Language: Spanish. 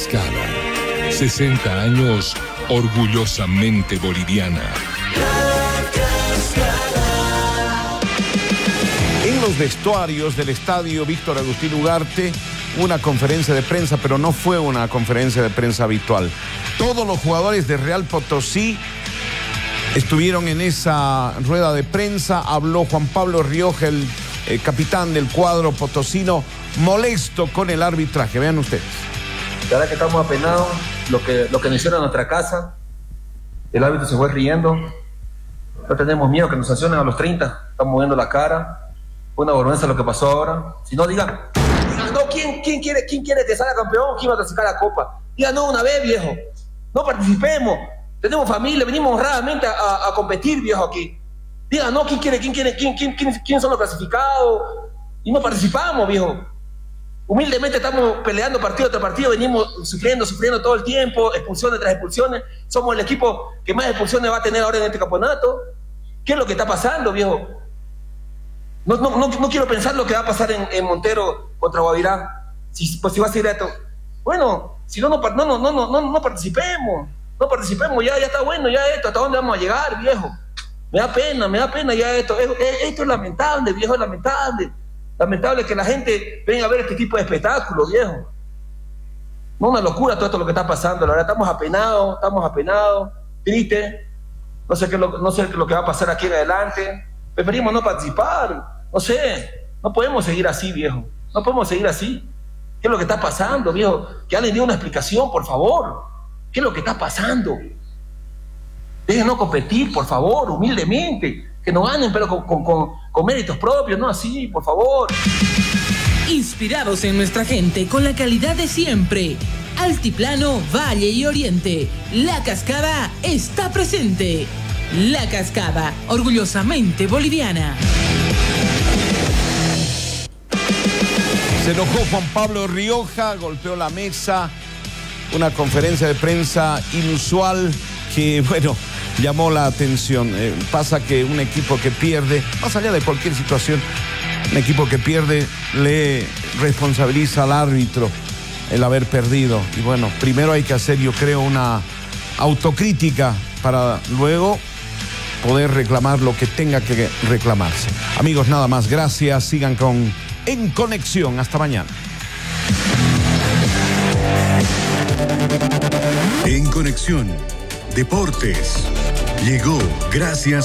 Cascada. 60 años orgullosamente boliviana. En los vestuarios del estadio Víctor Agustín Ugarte, una conferencia de prensa, pero no fue una conferencia de prensa habitual. Todos los jugadores de Real Potosí estuvieron en esa rueda de prensa. Habló Juan Pablo Rioja, el capitán del cuadro potosino, molesto con el arbitraje. Vean ustedes. La verdad que estamos apenados, lo que nos hicieron en nuestra casa. El árbitro se fue riendo. No tenemos miedo que nos sancionen a los 30. Estamos moviendo la cara. Fue una vergüenza lo que pasó ahora. Si no, digan, no, ¿quién quiere que salga campeón? ¿Quién va a clasificar la copa? Digan, no, una vez, viejo. No participemos. Tenemos familia, venimos honradamente a competir, viejo, aquí. Digan, no, ¿quién son los clasificados? Y no participamos, viejo. Humildemente estamos peleando partido tras partido, venimos sufriendo todo el tiempo, expulsiones tras expulsiones. Somos el equipo que más expulsiones va a tener ahora en este campeonato. ¿Qué es lo que está pasando, viejo? No quiero pensar lo que va a pasar en Montero contra Guavirá. Si va a ser esto. Bueno, si no participemos. No participemos, ya está bueno, ya esto, ¿hasta dónde vamos a llegar, viejo? Me da pena ya esto. Esto es lamentable, viejo, es lamentable. Lamentable que la gente venga a ver este tipo de espectáculo, viejo. No, una locura todo esto lo que está pasando. La verdad, estamos apenados, tristes. No sé qué es lo que va a pasar aquí en adelante. Preferimos no participar. No sé, no podemos seguir así, viejo. No podemos seguir así. ¿Qué es lo que está pasando, viejo? Que alguien dé una explicación, por favor. ¿Qué es lo que está pasando? Déjenos competir, por favor, humildemente. Que nos ganen, pero con méritos propios, no así, por favor. Inspirados en nuestra gente con la calidad de siempre. Altiplano, Valle y Oriente. La Cascada está presente. La Cascada, orgullosamente boliviana. Se enojó Juan Pablo Rioja, golpeó la mesa. Una conferencia de prensa inusual que, bueno, llamó la atención. Pasa que un equipo que pierde, más allá de cualquier situación, un equipo que pierde le responsabiliza al árbitro el haber perdido. Y bueno, primero hay que hacer, yo creo, una autocrítica para luego poder reclamar lo que tenga que reclamarse. Amigos, nada más. Gracias. Sigan En Conexión. Hasta mañana. En Conexión Deportes llegó gracias